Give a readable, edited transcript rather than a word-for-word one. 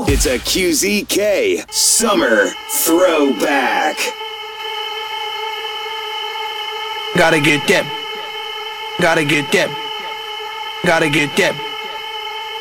It's a QZK Summer Throwback. Gotta get that. Gotta get that. Gotta get that.